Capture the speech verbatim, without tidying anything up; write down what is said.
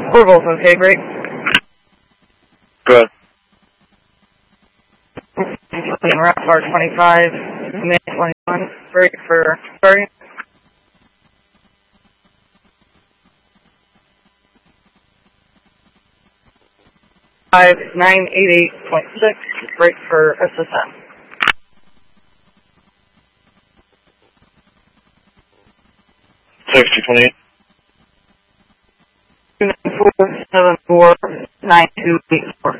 We're both okay, great. Good. Route car twenty-five, minute twenty-one, break for, sorry. five nine eight eight point six, break for S S M. sixty twenty-eight. two nine four seven four nine two eight four.